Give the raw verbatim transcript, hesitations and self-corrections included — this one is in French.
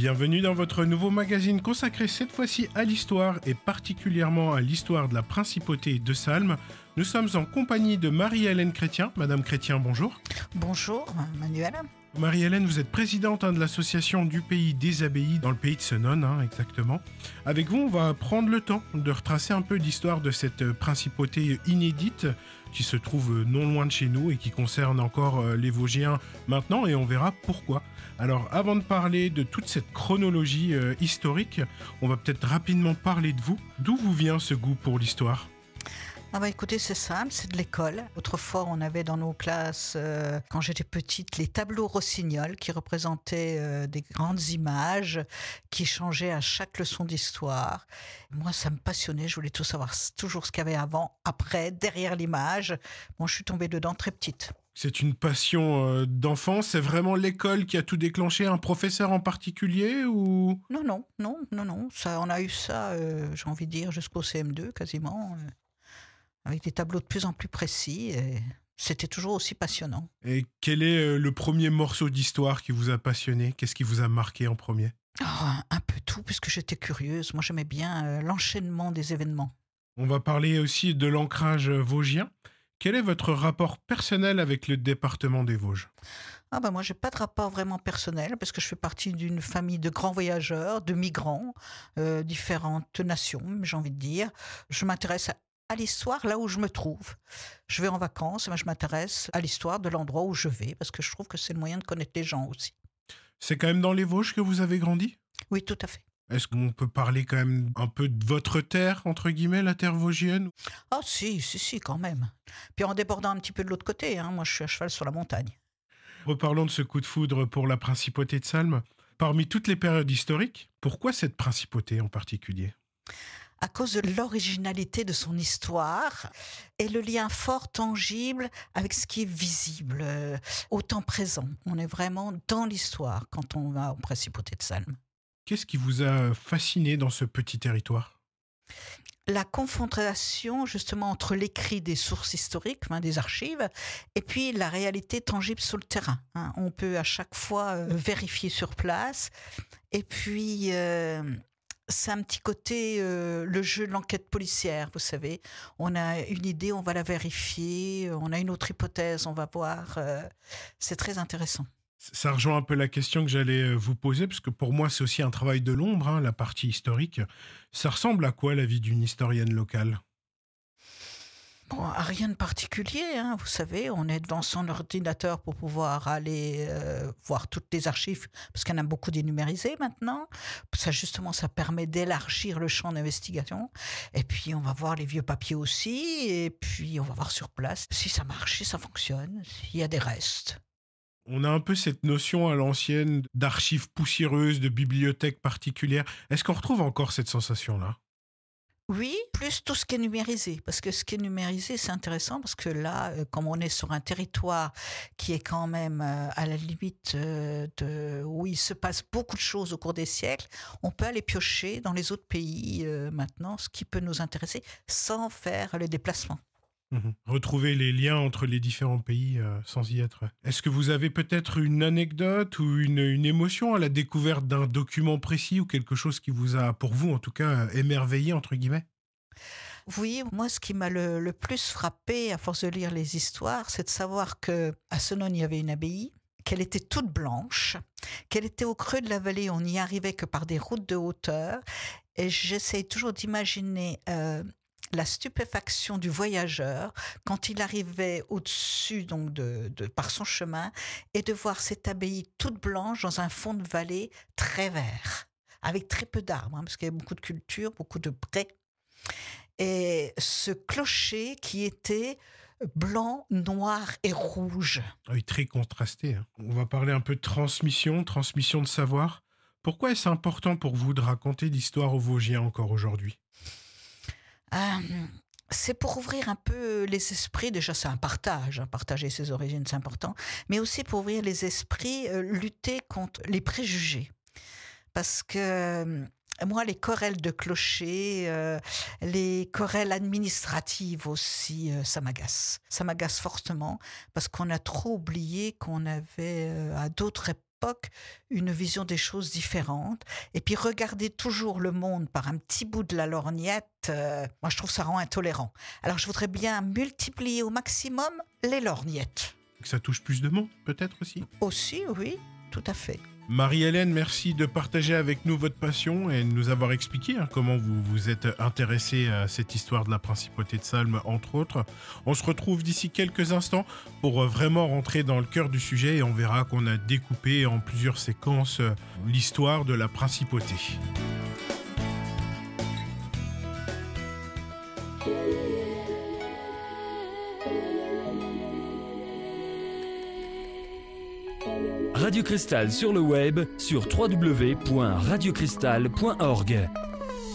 Bienvenue dans votre nouveau magazine consacré cette fois-ci à l'histoire et particulièrement à l'histoire de la principauté de Salm. Nous sommes en compagnie de Marie-Hélène Chrétien. Madame Chrétien, bonjour. Bonjour Manuel. Marie-Hélène, vous êtes présidente hein, de l'association du pays des abbayes dans le pays de Senones, hein, exactement. Avec vous, on va prendre le temps de retracer un peu l'histoire de cette principauté inédite qui se trouve non loin de chez nous et qui concerne encore euh, les Vosgiens maintenant, et on verra pourquoi. Alors, avant de parler de toute cette chronologie euh, historique, on va peut-être rapidement parler de vous. D'où vous vient ce goût pour l'histoire ? Ah bah écoutez, c'est simple, c'est de l'école. Autrefois, on avait dans nos classes, euh, quand j'étais petite, les tableaux Rossignol qui représentaient euh, des grandes images qui changeaient à chaque leçon d'histoire. Moi, ça me passionnait, je voulais tout savoir, toujours ce qu'il y avait avant, après, derrière l'image. Bon, je suis tombée dedans très petite. C'est une passion euh, d'enfant, c'est vraiment l'école qui a tout déclenché, un professeur en particulier ou... Non, non, non, non, non, ça, on a eu ça, euh, j'ai envie de dire, jusqu'au C M deux quasiment, euh, avec des tableaux de plus en plus précis, et c'était toujours aussi passionnant. Et quel est euh, le premier morceau d'histoire qui vous a passionné ? Qu'est-ce qui vous a marqué en premier ? Oh, un, un peu tout, puisque j'étais curieuse. Moi, j'aimais bien euh, l'enchaînement des événements. On va parler aussi de l'ancrage vosgien. Quel est votre rapport personnel avec le département des Vosges ? Ah ben moi, j'ai pas de rapport vraiment personnel parce que je fais partie d'une famille de grands voyageurs, de migrants, euh, différentes nations, j'ai envie de dire. Je m'intéresse à, à l'histoire là où je me trouve. Je vais en vacances, moi je m'intéresse à l'histoire de l'endroit où je vais parce que je trouve que c'est le moyen de connaître les gens aussi. C'est quand même dans les Vosges que vous avez grandi ? Oui, tout à fait. Est-ce qu'on peut parler quand même un peu de votre terre, entre guillemets, la terre vosgienne ? Ah si, si, si, quand même. Puis en débordant un petit peu de l'autre côté, hein, moi je suis à cheval sur la montagne. Reparlons de ce coup de foudre pour la principauté de Salm. Parmi toutes les périodes historiques, pourquoi cette principauté en particulier ? À cause de l'originalité de son histoire et le lien fort, tangible avec ce qui est visible, euh, au temps présent. On est vraiment dans l'histoire quand on va en principauté de Salm. Qu'est-ce qui vous a fasciné dans ce petit territoire ? La confrontation justement entre l'écrit des sources historiques, hein, des archives, et puis la réalité tangible sur le terrain. Hein. On peut à chaque fois euh, vérifier sur place. Et puis, euh, c'est un petit côté, euh, le jeu de l'enquête policière, vous savez. On a une idée, on va la vérifier. On a une autre hypothèse, on va voir. Euh, c'est très intéressant. Ça rejoint un peu la question que j'allais vous poser, parce que pour moi, c'est aussi un travail de l'ombre, hein, la partie historique. Ça ressemble à quoi la vie d'une historienne locale ? Bon, rien de particulier, hein, vous savez, on est devant son ordinateur pour pouvoir aller euh, voir toutes les archives, parce qu'il y en a beaucoup dénumérisées maintenant. Ça, justement, ça permet d'élargir le champ d'investigation. Et puis, on va voir les vieux papiers aussi, et puis on va voir sur place si ça marche, si ça fonctionne, s'il y a des restes. On a un peu cette notion à l'ancienne d'archives poussiéreuses, de bibliothèques particulières. Est-ce qu'on retrouve encore cette sensation-là ? Oui, plus tout ce qui est numérisé. Parce que ce qui est numérisé, c'est intéressant parce que là, comme on est sur un territoire qui est quand même à la limite de où il se passe beaucoup de choses au cours des siècles, on peut aller piocher dans les autres pays maintenant, ce qui peut nous intéresser sans faire le déplacement. Mmh. Retrouver les liens entre les différents pays euh, sans y être. Est-ce que vous avez peut-être une anecdote ou une, une émotion à la découverte d'un document précis ou quelque chose qui vous a, pour vous en tout cas, émerveillé, entre guillemets ? Oui, moi, ce qui m'a le, le plus frappé à force de lire les histoires, c'est de savoir que à Senones, il y avait une abbaye, qu'elle était toute blanche, qu'elle était au creux de la vallée, on n'y arrivait que par des routes de hauteur. Et j'essaye toujours d'imaginer... Euh, la stupéfaction du voyageur quand il arrivait au-dessus donc de, de par son chemin et de voir cette abbaye toute blanche dans un fond de vallée très vert, avec très peu d'arbres, hein, parce qu'il y avait beaucoup de cultures, beaucoup de prés. Et ce clocher qui était blanc, noir et rouge. Oui, très contrasté. Hein. On va parler un peu de transmission, transmission de savoir. Pourquoi est-ce important pour vous de raconter l'histoire aux Vosgiens encore aujourd'hui ? Euh, c'est pour ouvrir un peu les esprits. Déjà, c'est un partage. Hein, partager ses origines, c'est important. Mais aussi pour ouvrir les esprits, euh, lutter contre les préjugés. Parce que euh, moi, les querelles de clocher, euh, les querelles administratives aussi, euh, ça m'agace. Ça m'agace fortement parce qu'on a trop oublié qu'on avait euh, à d'autres époque une vision des choses différente. Et puis regarder toujours le monde par un petit bout de la lorgnette, euh, moi je trouve ça rend intolérant. Alors je voudrais bien multiplier au maximum les lorgnettes. Que ça touche plus de monde, peut-être aussi. Aussi, oui, tout à fait. Marie-Hélène, merci de partager avec nous votre passion et de nous avoir expliqué hein, comment vous vous êtes intéressée à cette histoire de la principauté de Salm, entre autres. On se retrouve d'ici quelques instants pour vraiment rentrer dans le cœur du sujet et on verra qu'on a découpé en plusieurs séquences l'histoire de la principauté. Radio Cristal sur le web sur w w w point radio cristal point org.